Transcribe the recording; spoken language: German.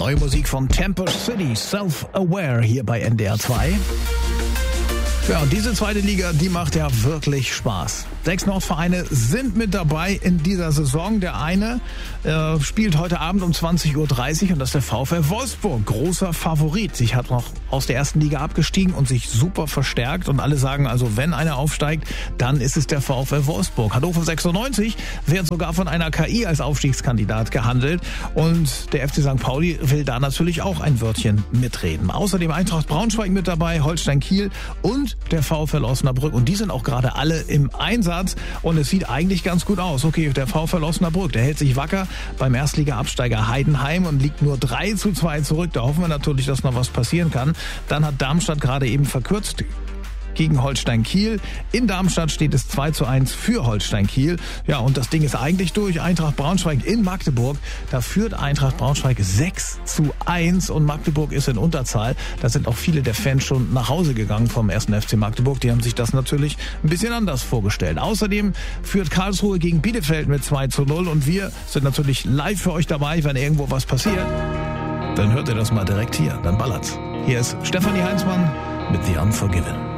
Neue Musik von Tempest City, Self-Aware hier bei NDR 2. Ja, und diese zweite Liga, die macht ja wirklich Spaß. 6 Nordvereine sind mit dabei in dieser Saison. Der eine spielt heute Abend um 20.30 Uhr und das ist der VfL Wolfsburg. Großer Favorit. Sich hat noch aus der ersten Liga abgestiegen und sich super verstärkt. Und alle sagen also, wenn einer aufsteigt, dann ist es der VfL Wolfsburg. Hannover 96 wird sogar von einer KI als Aufstiegskandidat gehandelt. Und der FC St. Pauli will da natürlich auch ein Wörtchen mitreden. Außerdem Eintracht Braunschweig mit dabei, Holstein Kiel und der VfL Osnabrück. Und die sind auch gerade alle im Einsatz. Und es sieht eigentlich ganz gut aus. Okay, der VfL Osnabrück, der hält sich wacker beim Erstliga-Absteiger Heidenheim und liegt nur 3:2 zurück. Da hoffen wir natürlich, dass noch was passieren kann. Dann hat Darmstadt gerade eben verkürzt gegen Holstein Kiel. In Darmstadt steht es 2:1 für Holstein Kiel. Ja, und das Ding ist eigentlich durch. Eintracht Braunschweig in Magdeburg. Da führt Eintracht Braunschweig 6:1 und Magdeburg ist in Unterzahl. Da sind auch viele der Fans schon nach Hause gegangen vom 1. FC Magdeburg. Die haben sich das natürlich ein bisschen anders vorgestellt. Außerdem führt Karlsruhe gegen Bielefeld mit 2:0 und wir sind natürlich live für euch dabei, wenn irgendwo was passiert. Dann hört ihr das mal direkt hier, dann ballert's. Hier ist Stefanie Heinzmann mit The Unforgiven.